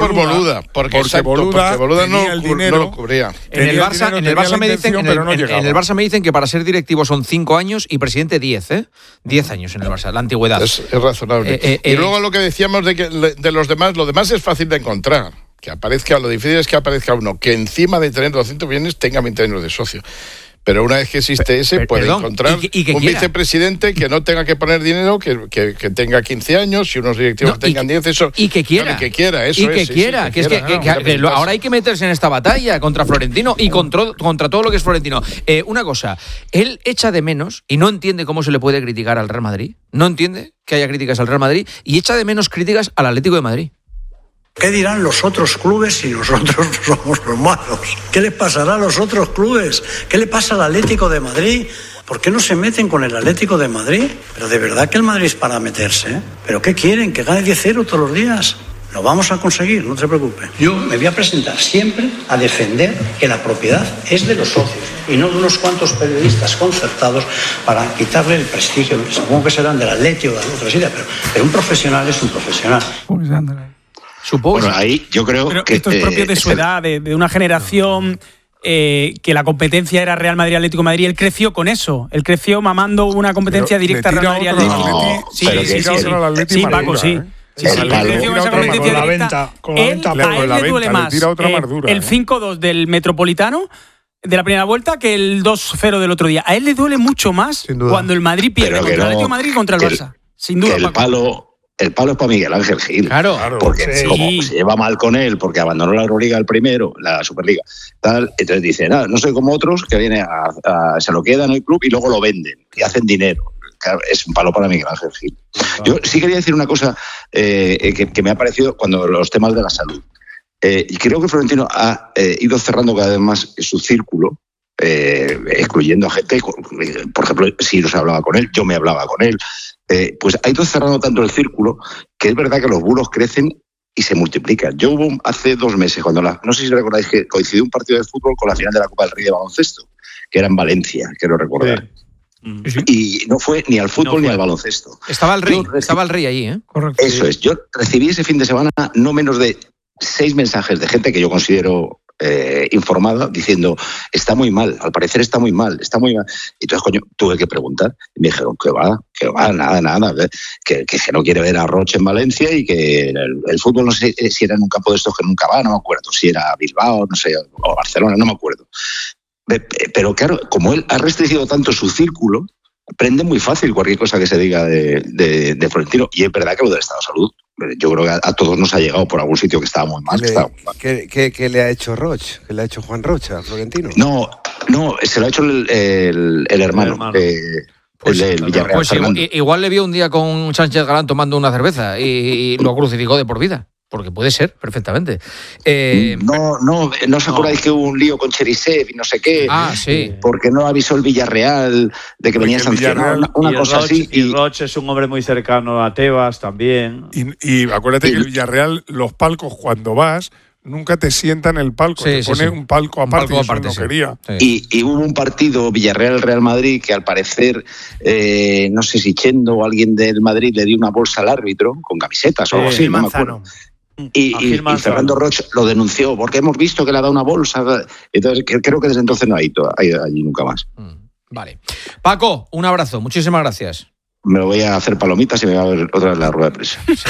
por Boluda, porque Boluda no lo cubría. En el Barça me dicen que para ser directivo son 5 años y presidente 10, 10 años en el Barça, la antigüedad. Es razonable. Y luego lo que decíamos de los demás, lo demás es fácil de encontrar. Que aparezca, lo difícil es que aparezca uno que encima de tener 200 millones tenga 20 años de socio. Pero una vez que existe ese, puede encontrar un vicepresidente que no tenga que poner dinero, que tenga 15 años y unos directivos que tengan 10, eso. Y que quiera. Que quiera, eso y que quiera. Ahora hay que meterse en esta batalla contra Florentino y contra todo lo que es Florentino. Una cosa, él echa de menos y no entiende cómo se le puede criticar al Real Madrid. No entiende que haya críticas al Real Madrid y echa de menos críticas al Atlético de Madrid. ¿Qué dirán los otros clubes si nosotros somos los malos? ¿Qué les pasará a los otros clubes? ¿Qué le pasa al Atlético de Madrid? ¿Por qué no se meten con el Atlético de Madrid? Pero de verdad que el Madrid es para meterse, ¿eh? ¿Pero qué quieren? ¿Que gane 10-0 todos los días? Lo vamos a conseguir, no te preocupes. Yo me voy a presentar siempre a defender que la propiedad es de los socios y no de unos cuantos periodistas concertados para quitarle el prestigio. Supongo que serán del Atlético o de otra silla, pero un profesional es un profesional. Supongo. Bueno, ahí yo creo que esto es propio de su edad, de una generación que la competencia era Real Madrid-Atlético de Madrid. Él creció con eso. Él creció mamando una competencia directa Real Madrid-Atlético. Sí, Paco, sí. Él creció con esa competencia directa. A él le duele más el 5-2 del Metropolitano de la primera vuelta que el 2-0 del otro día. A él le duele mucho más cuando el Madrid pierde contra el Atlético de Madrid y contra el Barça. Sin duda, Paco. El palo es para Miguel Ángel Gil. Claro. Porque como se lleva mal con él, porque abandonó la Euroliga el primero, la Superliga, tal, entonces dice, no soy como otros que vienen se lo quedan en el club y luego lo venden y hacen dinero. Claro, es un palo para Miguel Ángel Gil. Yo sí quería decir una cosa que me ha parecido cuando los temas de la salud. Y creo que Florentino ha ido cerrando cada vez más su círculo, excluyendo a gente, por ejemplo, si no se hablaba con él, yo me hablaba con él. Pues ha ido cerrando tanto el círculo que es verdad que los bulos crecen y se multiplican. Yo hubo hace 2 meses, cuando no sé si recordáis que coincidió un partido de fútbol con la final de la Copa del Rey de baloncesto, que era en Valencia, quiero recordar. Sí. Y no fue ni al fútbol ni al baloncesto. Estaba el Rey ahí, ¿eh? Correcto. Eso es. Yo recibí ese fin de semana no menos de 6 mensajes de gente que yo considero informada, diciendo, está muy mal, al parecer está muy mal. Y entonces, tuve que preguntar. Y me dijeron, que va, nada, que no quiere ver a Roche en Valencia y que el fútbol, no sé si era en un campo de estos que nunca va, no me acuerdo, si era Bilbao, no sé, o Barcelona, no me acuerdo. Pero claro, como él ha restringido tanto su círculo, prende muy fácil cualquier cosa que se diga de Florentino. Y es verdad que lo del estado de salud, yo creo que a todos nos ha llegado por algún sitio que estaba muy mal. ¿Qué le ha hecho Roche? ¿Qué le ha hecho Juan Roche a Florentino? No, se lo ha hecho el hermano. El del Villarreal. Pues igual le vio un día con Sánchez Galán tomando una cerveza y lo crucificó de por vida. Porque puede ser, perfectamente. ¿No os acordáis que hubo un lío con Cherisev y no sé qué? Sí. Porque no avisó el Villarreal de que venía sancionado, una cosa así. Y Roche es un hombre muy cercano a Tebas también. Y acuérdate que el Villarreal, los palcos, cuando vas, nunca te sientan en el palco, te pone un palco aparte, no quería. Sí. Y hubo un partido Villarreal-Real Madrid que al parecer, no sé si Chendo o alguien del Madrid le dio una bolsa al árbitro con camisetas o algo así, no me acuerdo. Y Fernando Roche lo denunció porque hemos visto que le ha dado una bolsa. Entonces creo que desde entonces no ha ido allí nunca más. Vale. Paco, un abrazo, muchísimas gracias. Me lo voy a hacer palomitas y me va a ver otra vez la rueda de prensa. Sí.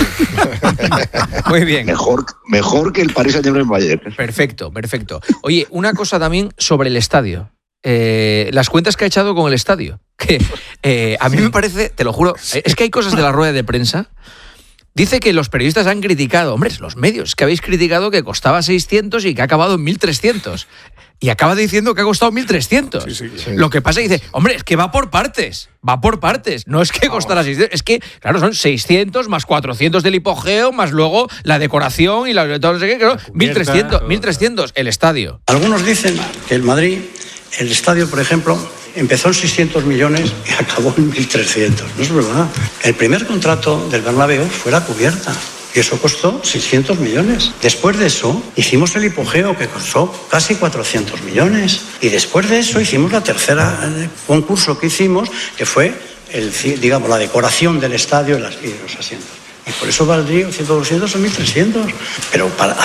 Muy bien. Mejor que el Paris Saint-Germain Bayern. Perfecto. Oye, una cosa también sobre el estadio. Las cuentas que ha echado con el estadio. Que a mí me parece, te lo juro, es que hay cosas de la rueda de prensa. Dice que los periodistas han criticado, hombre, los medios, que habéis criticado que costaba 600 y que ha acabado en 1.300. Y acaba diciendo que ha costado 1.300. Sí. Lo que pasa es que dice, hombre, es que va por partes. No es que costara 600, es que, claro, son 600 más 400 del hipogeo, más luego la decoración y todo no sé qué, claro, 1.300 el estadio. Algunos dicen que el Madrid, el estadio, por ejemplo, empezó en 600 millones y acabó en 1.300. No es verdad. El primer contrato del Bernabéu fue la cubierta. Y eso costó 600 millones. Después de eso, hicimos el hipogeo, que costó casi 400 millones. Y después de eso, hicimos la tercera concurso que hicimos, que fue, la decoración del estadio y los asientos. Y por eso valdría 100, 200 o 1.300. Pero para